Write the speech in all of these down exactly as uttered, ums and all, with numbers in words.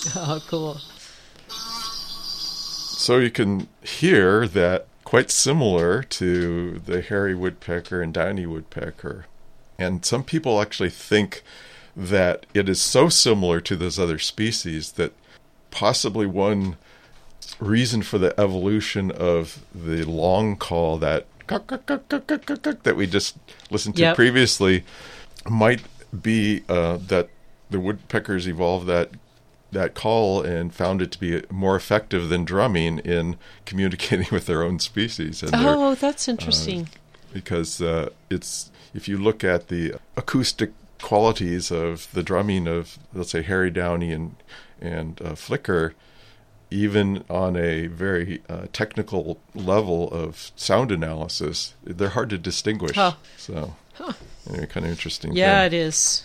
Oh, cool. So you can hear that quite similar to the hairy woodpecker and downy woodpecker. And some people actually think that it is so similar to those other species that possibly one reason for the evolution of the long call, that that we just listened to yep. previously, might be uh, that the woodpeckers evolved that that call and found it to be more effective than drumming in communicating with their own species. And oh, that's interesting. Uh, because uh, it's if you look at the acoustic qualities of the drumming of, let's say, hairy downy and and uh, flicker, even on a very uh, technical level of sound analysis, they're hard to distinguish. Huh. So, huh. anyway, kind of interesting. Yeah, thing. It is.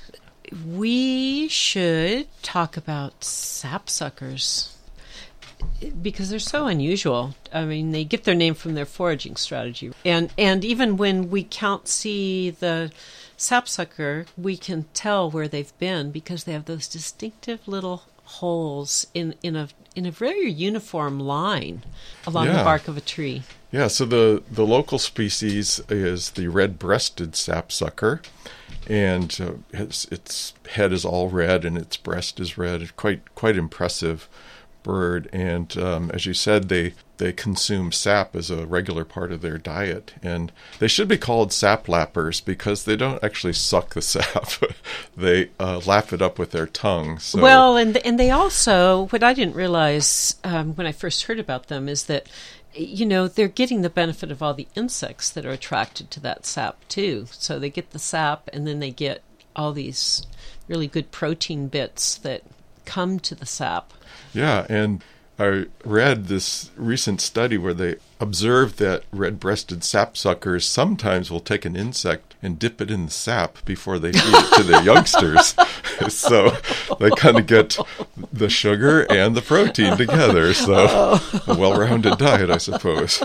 We should talk about sapsuckers because they're so unusual. I mean, they get their name from their foraging strategy. And and even when we can't see the sapsucker, we can tell where they've been because they have those distinctive little holes in, in a in a very uniform line along yeah. the bark of a tree. Yeah, so the, the local species is the red-breasted sapsucker. And uh, its, its head is all red and its breast is red. It's quite quite impressive bird. And um, as you said, they, they consume sap as a regular part of their diet. And they should be called sap lappers because they don't actually suck the sap. They uh, lap it up with their tongue. So. Well, and and they also, what I didn't realize um, when I first heard about them is that, you know, they're getting the benefit of all the insects that are attracted to that sap, too. So they get the sap, and then they get all these really good protein bits that come to the sap. Yeah, and I read this recent study where they observed that red-breasted sapsuckers sometimes will take an insect and dip it in the sap before they feed it to their youngsters. So they kind of get the sugar and the protein together. So a well-rounded diet, I suppose.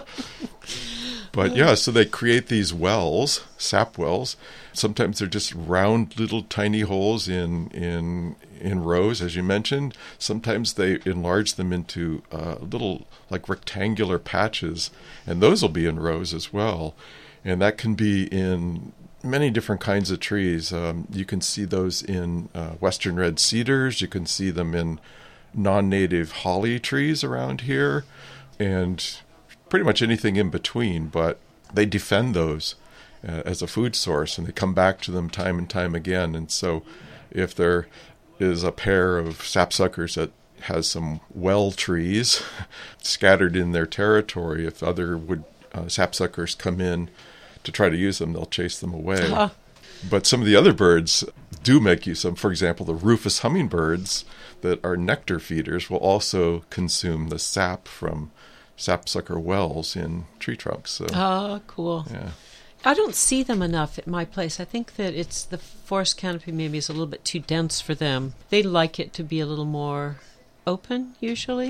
But yeah, so they create these wells, sap wells. Sometimes they're just round little tiny holes in in in rows, as you mentioned. Sometimes they enlarge them into uh, little like rectangular patches, and those will be in rows as well. And that can be in many different kinds of trees. Um, you can see those in uh, western red cedars. You can see them in non-native holly trees around here, and pretty much anything in between. But they defend those uh, as a food source, and they come back to them time and time again. And so if there is a pair of sapsuckers that has some well trees scattered in their territory, if other wood uh, sapsuckers come in to try to use them, they'll chase them away. Uh-huh. But some of the other birds do make use of them. For example, the rufous hummingbirds that are nectar feeders will also consume the sap from sapsucker wells in tree trunks. So, oh, cool. Yeah. I don't see them enough at my place. I think that it's the forest canopy maybe is a little bit too dense for them. They like it to be a little more open, usually.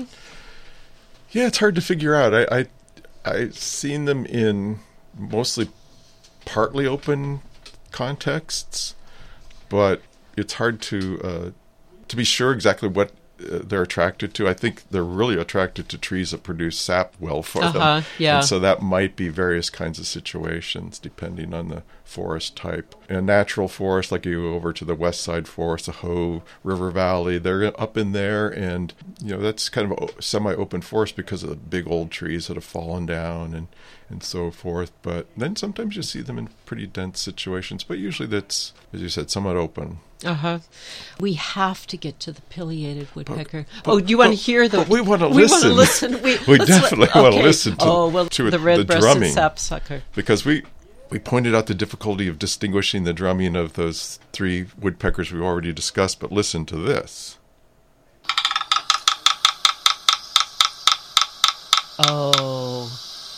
Yeah, it's hard to figure out. I, I I've seen them in mostly partly open contexts, but it's hard to uh, to be sure exactly what uh, they're attracted to. I think they're really attracted to trees that produce sap well for uh-huh, them. Yeah. And so that might be various kinds of situations depending on the forest type. A natural forest, like you go over to the West Side Forest, the Hoh River Valley, they're up in there, and you know that's kind of a semi-open forest because of the big old trees that have fallen down and and so forth. But then sometimes you see them in pretty dense situations, but usually that's, as you said, somewhat open. Uh-huh. We have to get to the pileated woodpecker. But, but, oh, do you want but, to hear the... We want to we listen. We want to listen. We, we definitely li- want okay. to listen to, oh, well, to the it, red-breasted the drumming. sapsucker. Because we, we pointed out the difficulty of distinguishing the drumming of those three woodpeckers we've already discussed, but listen to this. Oh...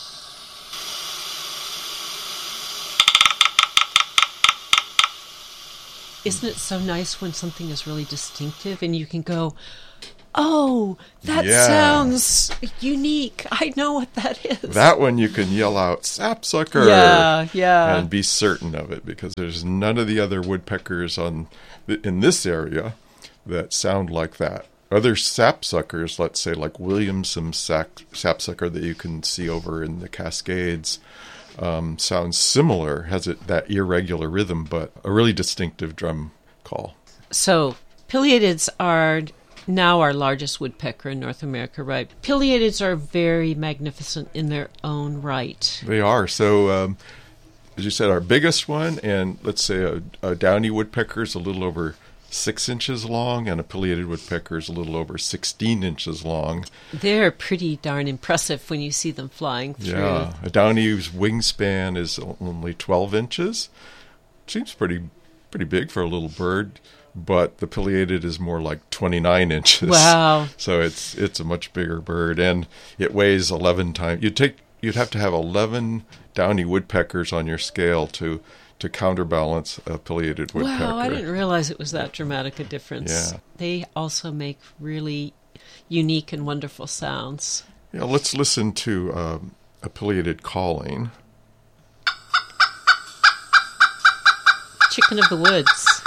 Isn't it so nice when something is really distinctive and you can go, oh, that yeah. sounds unique. I know what that is. That one you can yell out, sapsucker, yeah, yeah. and be certain of it, because there's none of the other woodpeckers on in this area that sound like that. Other sapsuckers, let's say like Williamson sac- sapsucker that you can see over in the Cascades, um, sounds similar, has it that irregular rhythm, but a really distinctive drum call. So pileatids are now our largest woodpecker in North America, right? Pileatids are very magnificent in their own right. They are. So, um, as you said, our biggest one, and let's say a, a downy woodpecker is a little over six inches long, and a pileated woodpecker is a little over sixteen inches long. They're pretty darn impressive when you see them flying through. Yeah, a downy's wingspan is only twelve inches. Seems pretty pretty big for a little bird, but the pileated is more like twenty-nine inches. Wow! So it's it's a much bigger bird, and it weighs eleven times. You'd take you'd have to have eleven downy woodpeckers on your scale to. to counterbalance a pileated woodpecker. Wow, I didn't realize it was that dramatic a difference. Yeah. They also make really unique and wonderful sounds. Yeah, let's listen to um, a pileated calling. Chicken of the woods.